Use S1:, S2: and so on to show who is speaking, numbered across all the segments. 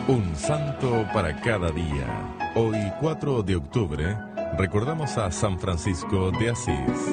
S1: Un santo para cada día. Hoy, 4 de octubre, recordamos a San Francisco de Asís.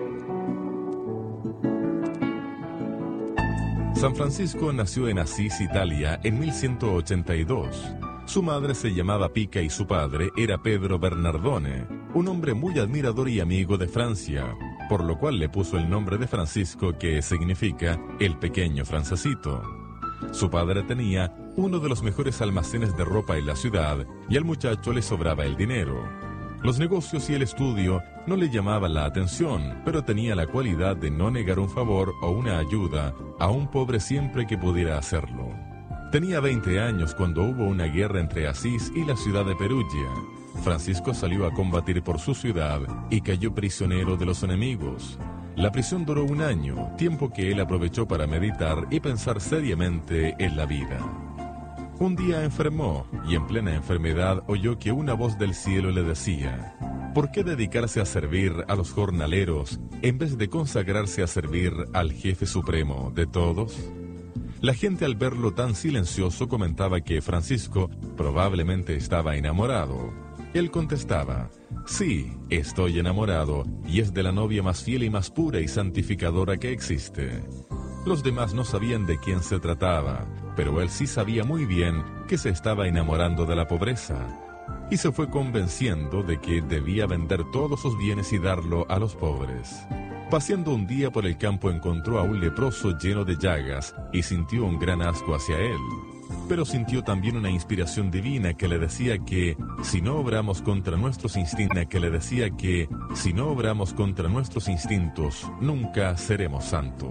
S1: San Francisco nació en Asís, Italia, en 1182. Su madre se llamaba Pica y su padre era Pedro Bernardone, un hombre muy admirador y amigo de Francia, por lo cual le puso el nombre de Francisco, que significa el pequeño Francesito. Su padre tenía uno de los mejores almacenes de ropa en la ciudad y al muchacho le sobraba el dinero. Los negocios y el estudio no le llamaban la atención, pero tenía la cualidad de no negar un favor o una ayuda a un pobre siempre que pudiera hacerlo. Tenía 20 años cuando hubo una guerra entre Asís y la ciudad de Perugia. Francisco salió a combatir por su ciudad y cayó prisionero de los enemigos. La prisión duró 1 año, tiempo que él aprovechó para meditar y pensar seriamente en la vida. Un día enfermó y en plena enfermedad oyó que una voz del cielo le decía: ¿por qué dedicarse a servir a los jornaleros en vez de consagrarse a servir al jefe supremo de todos? La gente, al verlo tan silencioso, comentaba que Francisco probablemente estaba enamorado. Él contestaba: sí, estoy enamorado, y es de la novia más fiel y más pura y santificadora que existe. Los demás no sabían de quién se trataba, pero él sí sabía muy bien que se estaba enamorando de la pobreza, y se fue convenciendo de que debía vender todos sus bienes y darlo a los pobres. Paseando un día por el campo encontró a un leproso lleno de llagas y sintió un gran asco hacia él. Pero sintió también una inspiración divina que le decía que si no obramos contra nuestros instintos, nunca seremos santos.